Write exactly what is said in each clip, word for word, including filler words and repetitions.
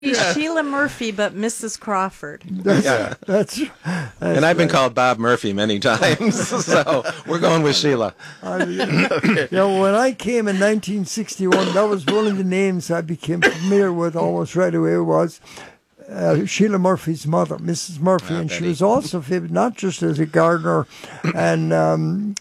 Yeah. Sheila Murphy, but Missus Crawford. That's, Yeah. that's, that's And I've been right. called Bob Murphy many times, so we're going with Sheila. I, you know, when I came in nineteen sixty-one, that was one of the names I became familiar with almost right away. Was uh, Sheila Murphy's mother, Missus Murphy, Ah, and she Betty. was also famous not just as a gardener and um,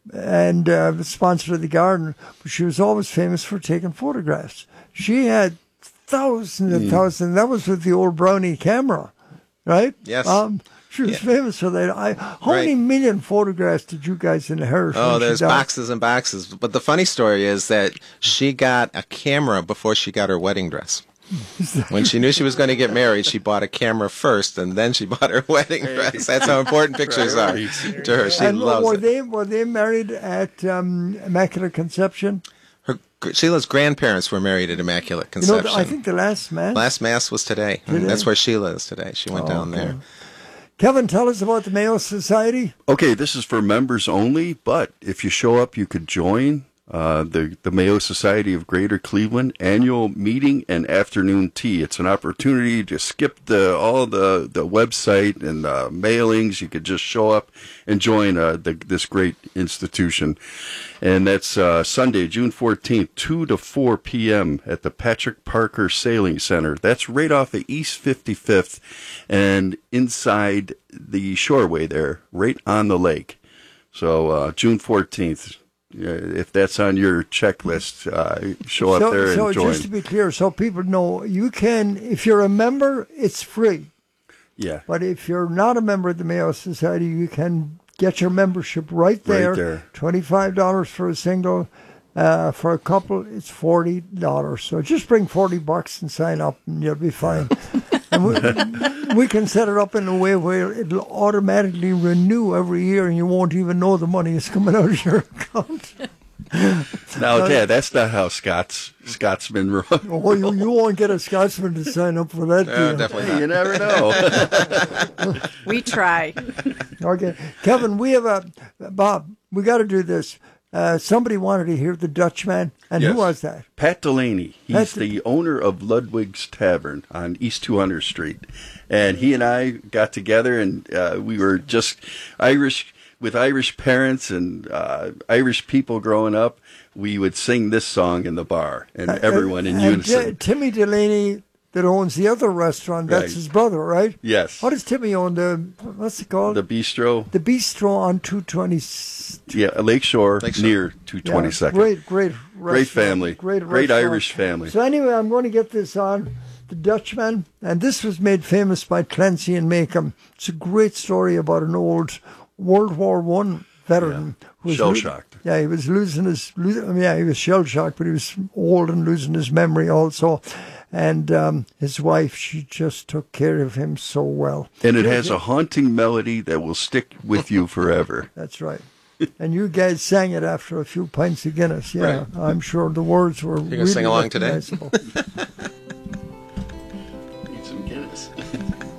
and uh, sponsor of the garden, but she was always famous for taking photographs. She had thousands and thousands. That was with the old Brownie camera, right? Yes. Um, she was Yeah. famous for that. I, how Right. many million photographs did you guys inherit? Oh, when she there's died? boxes and boxes. But the funny story is that she got a camera before she got her wedding dress. When she knew she was going to get married, she bought a camera first, and then she bought her wedding dress. That's how important pictures are to her. She and loves were it. they were they married at um, Immaculate Conception? Her, Sheila's grandparents were married at Immaculate You know, Conception. I think the last man. Last Mass was today. Today? That's where Sheila is today. She went Oh, down okay. there. Kevin, tell us about the Mayo Society. Okay, this is for members only, but if you show up, you could join uh, the, the Mayo Society of Greater Cleveland annual meeting and afternoon tea. It's an opportunity to skip the all the, the website and uh, mailings. You could just show up and join uh, the, this great institution. And that's uh, Sunday, June fourteenth, two to four p.m. at the Patrick Parker Sailing Center. That's right off of East fifty-fifth and inside the Shoreway there, right on the lake. So uh, June fourteenth, uh, if that's on your checklist, uh, show up so, there so and join. just to be clear, so people know, you can, if you're a member, it's free. Yeah. But if you're not a member of the Mayo Society, you can get your membership right there. Right there. twenty-five dollars for a single. Uh, for a couple, it's forty dollars. So just bring forty bucks and sign up, and you'll be fine. And we, we can set it up in a way where it'll automatically renew every year, and you won't even know the money is coming out of your account. Now, Dad, that's not how Scots Scotsmen run. Oh, you, you won't get a Scotsman to sign up for that Uh, deal. definitely Hey, not. you never know. We try. Okay, Kevin, we have a Bob. We got to do this. Uh, somebody wanted to hear the Dutchman, and Yes. who was that? Pat Delaney. He's Pat- the owner of Ludwig's Tavern on East two hundredth Street. And he and I got together, and uh, we were just Irish, with Irish parents and uh, Irish people growing up. We would sing this song in the bar, and everyone in And- and unison. T- Timmy Delaney, that owns the other restaurant, that's Right. his brother, right? Yes. What does Timmy own? The what's it called? The bistro, The Bistro on two twenty. yeah, Lakeshore, Lakeshore. near two twenty-second. Great, great, Great restaurant. family. Great, Great restaurant. Irish family. So anyway, I'm going to get this on the Dutchman, and this was made famous by Clancy and Macomb. It's a great story about an old World War One veteran who was lo- Shell-shocked. Yeah, he was losing his. Lo- I mean, yeah, he was shell shocked, but he was old and losing his memory also. And um, his wife, she just took care of him so well. And it has a haunting melody that will stick with you forever. That's right. And you guys sang it after a few pints of Guinness. Yeah, Right. I'm sure the words were gonna really sing along today? recognizable.